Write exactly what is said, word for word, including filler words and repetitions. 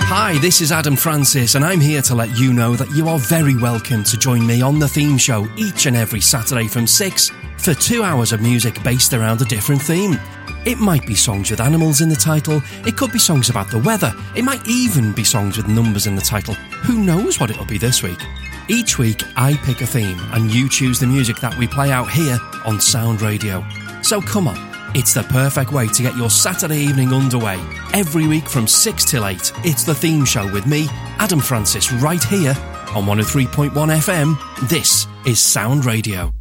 Hi, this is Adam Francis, and I'm here to let you know that you are very welcome to join me on The Theme Show each and every Saturday from six for two hours of music based around a different theme. It might be songs with animals in the title, it could be songs about the weather, it might even be songs with numbers in the title. Who knows what it'll be this week? Each week, I pick a theme, and you choose the music that we play out here on Sound Radio. So come on. It's the perfect way to get your Saturday evening underway. Every week from six till eight, it's The Theme Show with me, Adam Francis, right here on one oh three point one F M. This is Sound Radio.